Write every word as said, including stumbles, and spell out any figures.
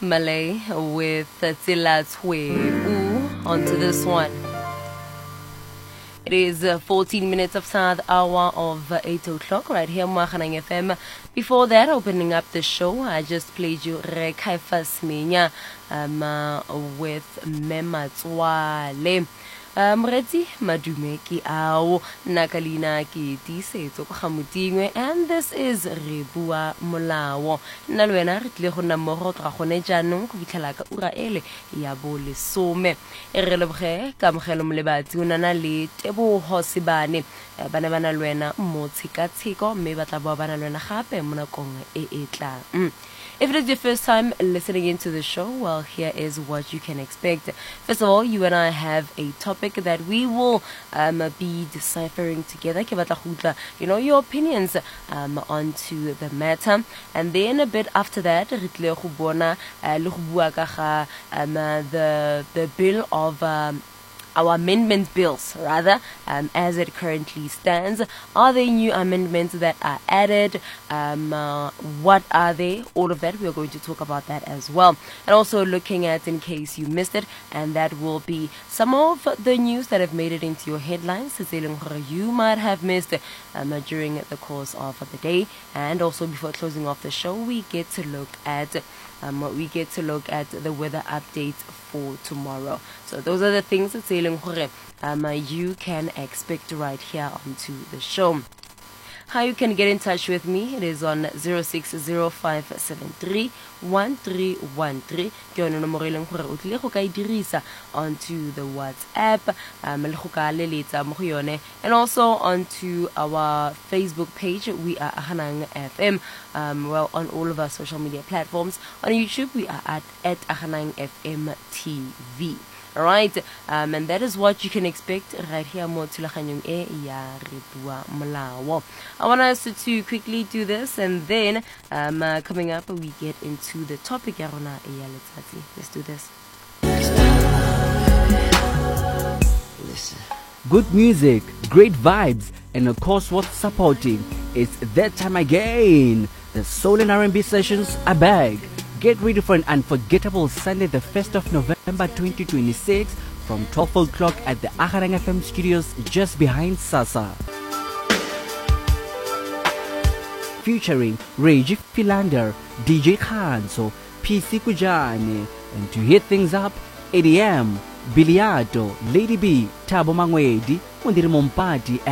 Malay with Tsila Tweu onto this one. It is uh, fourteen minutes of the hour of uh, eight o'clock right here on Mahanang F M. Before that, opening up the show, I just played you Rekaifa Smenya um, uh, with Mema Tswale. Mretsi madume ki ao nakalina ki tisetso go gamutingwe, and this is re bua molao nna le wena re tle go nna mmogo ga gone jaanong go fitlhela ka ura ele ya bo lesome e re leboge ka mogelo molebatsi o nana le Tebogo Sebane bana bana le wena mo tshikatshiko mme ba tla boa bana le wena gape mo nakong e e tlang. If it is your first time listening into the show, well, here is what you can expect. First of all, you and I have a topic that we will um, be deciphering together. You know, your opinions um, onto the matter. And then a bit after that, um, the, the bill of... Um, our amendment bills, rather, um, as it currently stands. Are there new amendments that are added? Um, uh, what are they? All of that, we are going to talk about that as well. And also looking at, in case you missed it, and that will be some of the news that have made it into your headlines. You might have missed um, during the course of the day. And also before closing off the show, we get to look at Um, we get to look at the weather update for tomorrow. So those are the things that um, you can expect right here onto the show. How you can get in touch with me, it is on zero six zero five seven three one three one three. Onto the WhatsApp, um, and also onto our Facebook page. We are Ahanang F M. Um, well, on all of our social media platforms. On YouTube, we are at, at Ahanang F M T V. Alright, um, and that is what you can expect right here. I want us to quickly do this, and then um, uh, coming up, we get into the topic. Let's do this. Listen. Good music, great vibes, and of course, worth supporting. It's that time again. The Soul and R and B sessions are back. Get ready for an unforgettable Sunday, the first of November twenty twenty-six, from twelve o'clock at the Ahanang F M studios just behind Sasa. Featuring Reggie Philander, D J Khanso, P C Kujane, and to hit things up, A D M, Biliato, Lady B, Tabo Mangwedi, Wundiri Mompati,